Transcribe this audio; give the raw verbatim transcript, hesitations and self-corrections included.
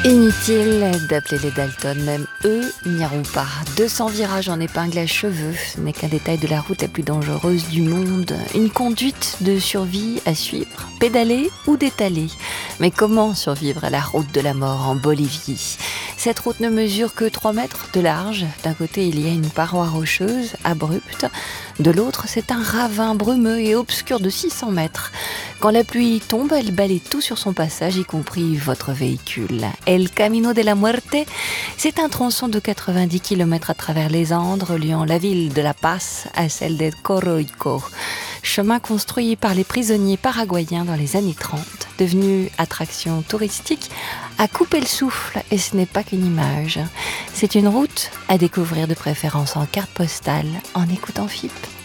Inutile d'appeler les Dalton, même eux n'iront pas. deux cents virages en épingle à cheveux, ce n'est qu'un détail de la route la plus dangereuse du monde. Une conduite de survie à suivre, pédaler ou détaler. Mais comment survivre à la route de la mort en Bolivie ? Cette route ne mesure que trois mètres de large. D'un côté, il y a une paroi rocheuse, abrupte. De l'autre, c'est un ravin brumeux et obscur de six cents mètres. Quand la pluie tombe, elle balaye tout sur son passage, y compris votre véhicule. El Camino de la Muerte, c'est un tronçon de quatre-vingt-dix kilomètres à travers les Andes, reliant la ville de La Paz à celle de Coroico. Chemin construit par les prisonniers paraguayens dans les années trente, devenu attraction touristique, a coupé le souffle, et ce n'est pas qu'une image. C'est une route à découvrir de préférence en carte postale, en écoutant F I P.